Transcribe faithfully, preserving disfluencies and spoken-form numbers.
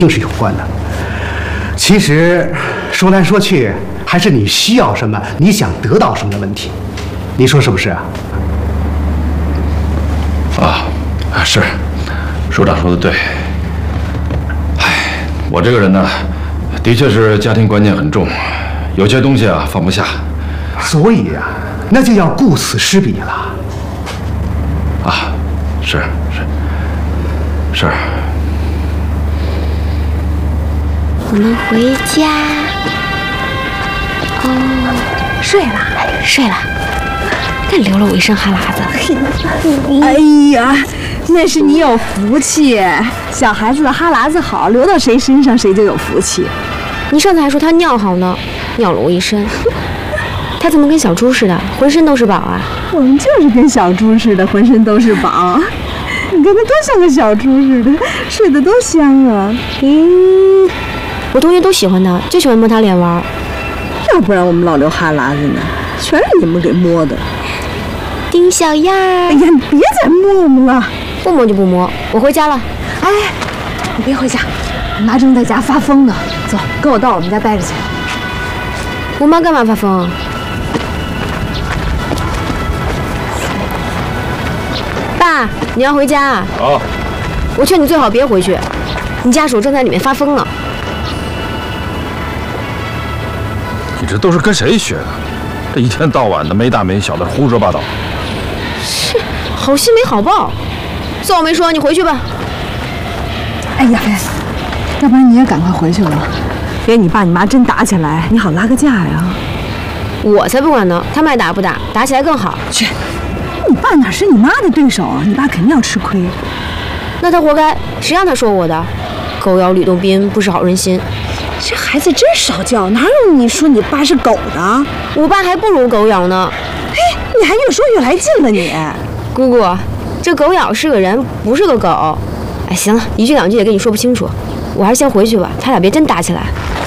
是有关的。其实说来说去，还是你需要什么，你想得到什么的问题。你说是不是啊？ 啊，是，首长说的对。唉，我这个人呢，的确是家庭观念很重，有些东西啊放不下。 所以啊，那就要顾此失彼了。 啊，是是是。 我们回家。哦，睡了，睡了。但流了我一身哈喇子。 哎呀，那是你有福气。小孩子的哈喇子好，流到谁身上谁就有福气。 你上次还说他尿好呢，尿了我一身。他怎么跟小猪似的，浑身都是宝啊？ 我们就是跟小猪似的，浑身都是宝。你看他多像个小猪似的，睡得多香啊！ 嗯，我同学都喜欢他，就喜欢摸他脸玩。 要不然我们老流哈喇子呢，全是你们给摸的。 丁小样儿， 哎呀，你别再摸我们了， 不摸就不摸，我回家了。 哎，你别回家，你妈正在家发疯呢。走，跟我到我们家待着去。 我妈干嘛发疯？爸，你要回家啊？ 啊。 我劝你最好别回去，你家属正在里面发疯呢。 你这都是跟谁学的？这一天到晚的没大没小的胡说八道。 是，好心没好报。算我没说，你回去吧。 哎呀，要不然你也赶快回去吧，别你爸你妈真打起来，你好拉个架呀。 我才不管呢，他们爱打不打，打起来更好。 去，你爸哪是你妈的对手啊？你爸肯定要吃亏。 那他活该，谁让他说我的？狗咬吕洞宾，不识好人心。 这孩子真少教，哪有你说你爸是狗的？ 我爸还不如狗咬呢。 哎，你还越说越来劲了你。 姑姑，这狗咬是个人，不是个狗。哎，行了，一句两句也跟你说不清楚，我还是先回去吧，他俩别真打起来。